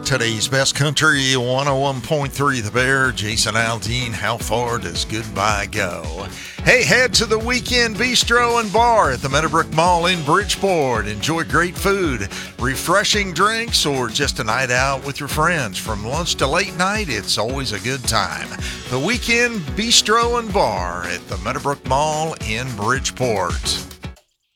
Today's Best Country 101.3 The Bear, Jason Aldean. How far does goodbye go? Hey, head to the Weekend Bistro and Bar at the Meadowbrook Mall in Bridgeport. Enjoy great food, refreshing drinks, or just a night out with your friends. From lunch to late night, it's always a good time. The Weekend Bistro and Bar at the Meadowbrook Mall in Bridgeport.